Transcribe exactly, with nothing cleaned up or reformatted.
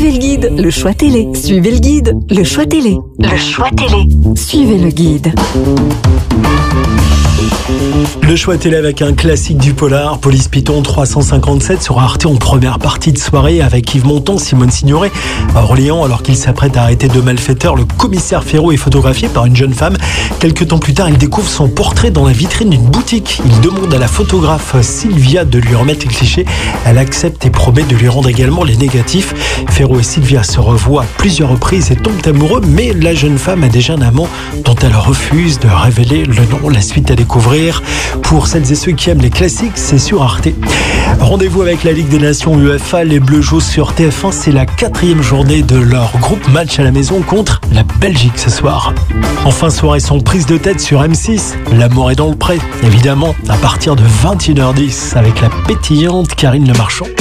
Suivez le guide, le choix télé. Suivez le guide, le choix télé. Le choix télé. Suivez le guide. Le choix télé avec un classique du polar, Police Python trois cent cinquante-sept sur Arte en première partie de soirée avec Yves Montand, Simone Signoret. À Orléans, alors qu'il s'apprête à arrêter deux malfaiteurs, le commissaire Ferraud est photographié par une jeune femme. Quelques temps plus tard, il découvre son portrait dans la vitrine d'une boutique. Il demande à la photographe Sylvia de lui remettre les clichés. Elle accepte et promet de lui rendre également les négatifs. Ferraud et Sylvia se revoient à plusieurs reprises et tombent amoureux, mais la jeune femme a déjà un amant dont elle refuse de révéler le nom. La suite à découvrir. Pour celles et ceux qui aiment les classiques, c'est sur Arte. Rendez-vous avec la Ligue des Nations U E F A. Les Bleus jouent sur T F un. C'est la quatrième journée de leur groupe match à la maison contre la Belgique ce soir. En fin de soirée, son prise de tête sur M six. L'amour est dans le pré. Évidemment, à partir de vingt et une heures dix avec la pétillante Karine Le Marchand.